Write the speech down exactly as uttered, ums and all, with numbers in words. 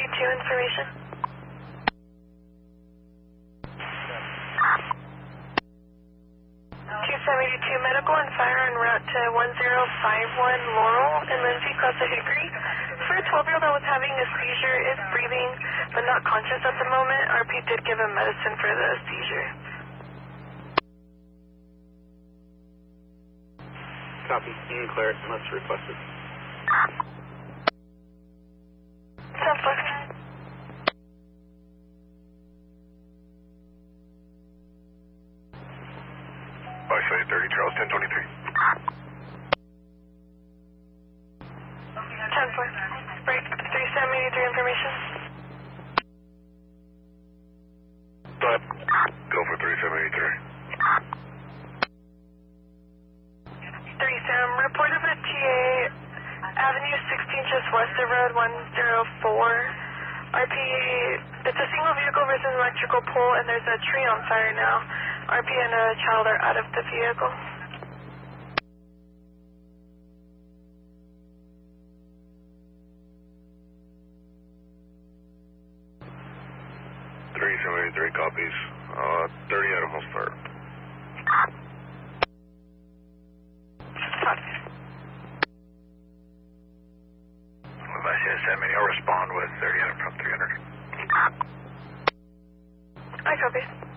seventy-two information. two seventy-two medical and fire en route to one zero five one Laurel and Lindsay across the Hickory. For a twelve-year-old that was having a seizure, is breathing but not conscious at the moment. R P did give him medicine for the seizure. Copy. You can clear it unless requested. ten four. By Site thirty, Charles, ten twenty-three. ten four. Break three seven eighty-three information. Go for three seven eighty-three. three Sam, report of a T A Avenue sixteen just west of Road one zero four. R P, it's a single vehicle versus electrical pole, and there's a tree on fire now. R P and a child are out of the vehicle. three seven eighty-three copies. Uh, thirty animals fire. If I say send me, I'll respond with thirty out from three hundred. I copy.